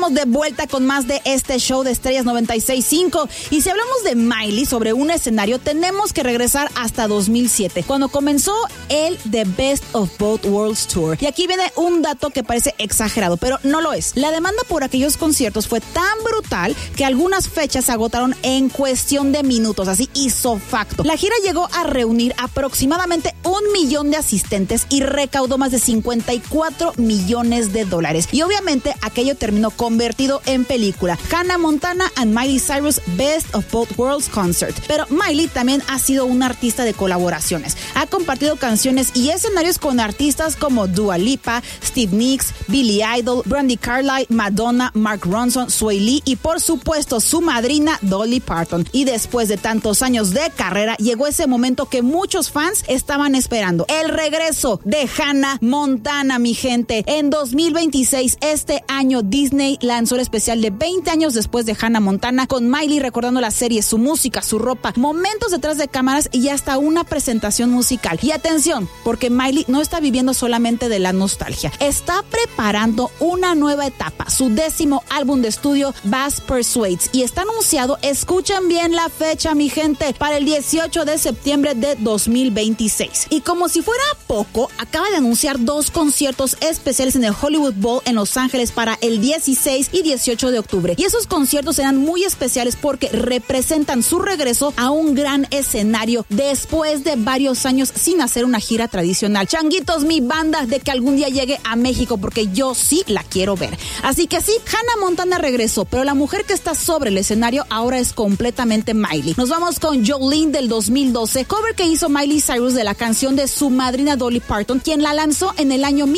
estamos de vuelta con más de este show de Estrellas 96.5. Y si hablamos de Miley sobre un escenario, tenemos que regresar hasta 2007, cuando comenzó el The Best of Both Worlds Tour. Y aquí viene un dato que parece exagerado, pero no lo es. La demanda por aquellos conciertos fue tan brutal que algunas fechas se agotaron en cuestión de minutos, así hizo facto. La gira llegó a reunir aproximadamente 1 millón de asistentes y recaudó más de $54 millones. Y obviamente aquello terminó convertido en película. Hannah Montana and Miley Cyrus Best of Both Worlds Concert. Pero Miley también ha sido una artista de colaboraciones. Ha compartido canciones y escenarios con artistas como Dua Lipa, Steve Nicks, Billy Idol, Brandi Carlile, Madonna, Mark Ronson, Swae Lee y por supuesto su madrina Dolly Parton. Y después de tantos años de carrera llegó ese momento que muchos fans estaban esperando. El regreso de Hannah Montana, mi gente. En 2026, este año, Disney lanzó el especial de 20 años después de Hannah Montana, con Miley recordando la serie, su música, su ropa, momentos detrás de cámaras y hasta una presentación musical. Y atención, porque Miley no está viviendo solamente de la nostalgia, está preparando una nueva etapa, su 10º álbum de estudio, Bass Persuades, y está anunciado, escuchen bien la fecha, mi gente, para el 18 de septiembre de 2026. Y como si fuera poco, acaba de anunciar 2 conciertos especiales en el Hollywood Bowl en Los Ángeles para el 16 y 18 de octubre. Y esos conciertos serán muy especiales porque representan su regreso a un gran escenario después de varios años sin hacer una gira tradicional. Changuitos, mi banda, de que algún día llegue a México, porque yo sí la quiero ver. Así que sí, Hannah Montana regresó, pero la mujer que está sobre el escenario ahora es completamente Miley. Nos vamos con Jolene del 2012, cover que hizo Miley Cyrus de la canción de su madrina Dolly Parton, quien la lanzó en el año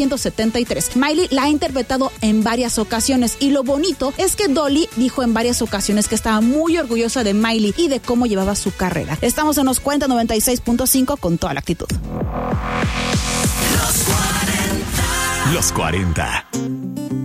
1973. Miley la ha interpretado en varias ocasiones y lo bonito es que Dolly dijo en varias ocasiones que estaba muy orgullosa de Miley y de cómo llevaba su carrera. Estamos en Los 40 96.5 con toda la actitud. Los 40.